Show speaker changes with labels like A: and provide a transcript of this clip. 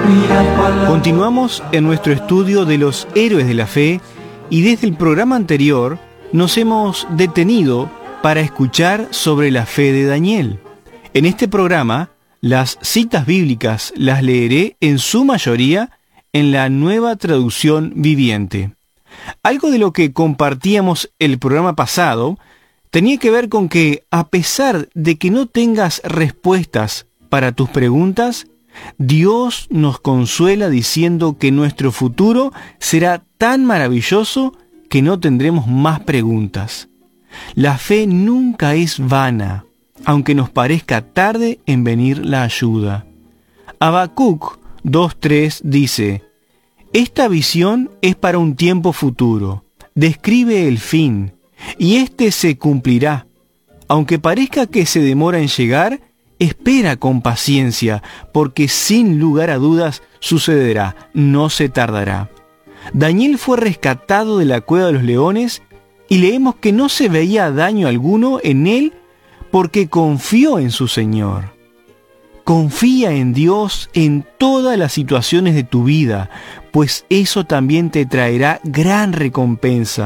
A: Continuamos en nuestro estudio de los héroes de la fe y desde el programa anterior nos hemos detenido para escuchar sobre la fe de Daniel. En este programa, las citas bíblicas las leeré en su mayoría en la Nueva Traducción Viviente. Algo de lo que compartíamos el programa pasado tenía que ver con que, a pesar de que no tengas respuestas para tus preguntas, Dios nos consuela diciendo que nuestro futuro será tan maravilloso que no tendremos más preguntas. La fe nunca es vana, aunque nos parezca tarde en venir la ayuda. Habacuc 2:3 dice: esta visión es para un tiempo futuro, describe el fin, y éste se cumplirá. Aunque parezca que se demora en llegar, espera con paciencia, porque sin lugar a dudas sucederá, no se tardará. Daniel fue rescatado de la cueva de los leones y leemos que no se veía daño alguno en él porque confió en su Señor. Confía en Dios en todas las situaciones de tu vida, pues eso también te traerá gran recompensa.